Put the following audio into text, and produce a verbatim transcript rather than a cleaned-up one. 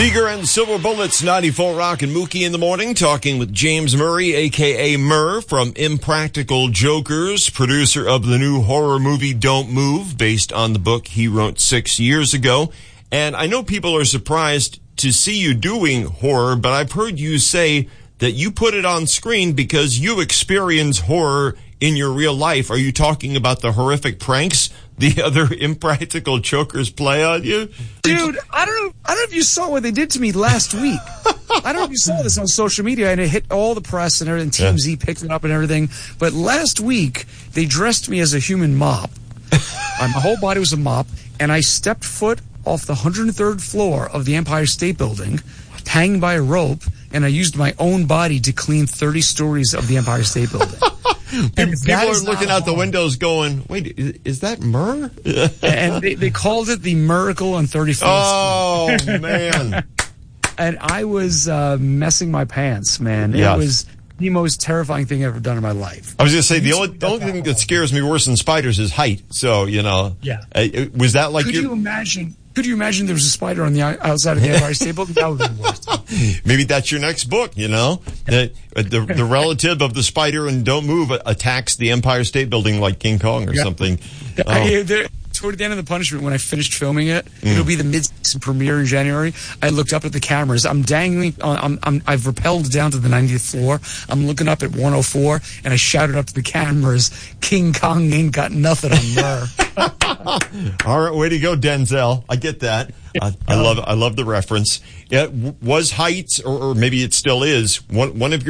Seeger and Silver Bullets, ninety-four Rock and Mookie in the morning, talking with James Murray, a k a. Murr, from Impractical Jokers, producer of the new horror movie Don't Move, based on the book he wrote six years ago. And I know people are surprised to see you doing horror, but I've heard you say that you put it on screen because you experience horror in your real life. Are you talking about the horrific pranks the other Impractical Jokers play on you? Dude, I don't know. I don't know if you saw what they did to me last week. I don't know if you saw this on social media, and it hit all the press and everything. T M Z yeah. picked it up and everything. But last week, they dressed me as a human mop. My whole body was a mop, and I stepped foot off the one hundred third floor of the Empire State Building, hanging by a rope, and I used my own body to clean thirty stories of the Empire State Building. And people are looking out the windows going, wait, is, is that Murr? And they, they called it the Miracle on thirty-fourth Oh, man. And I was uh, messing my pants, man. Yes. It was the most terrifying thing I've ever done in my life. I was going to say, the only, the only thing that scares me worse than spiders is height. So, you know. Yeah. Uh, was that like Could your... you imagine... Could you imagine there was a spider on the outside of the Empire State Building? That would be worse. Maybe that's your next book, you know? The, the, the relative of the spider in Don't Move attacks the Empire State Building like King Kong or yeah. something. Oh. I, there, toward the end of The Punishment, when I finished filming it, mm. it'll be the mid-season premiere in January, I looked up at the cameras. I'm dangling, I'm, I'm, I've rappelled down to the ninetieth floor. I'm looking up at one oh four, and I shouted up to the cameras, King Kong ain't got nothing on Murr. All right, way to go, Denzel. I get that. I, I love I love the reference. Yeah, was Heights, or, or maybe it still is, one one of your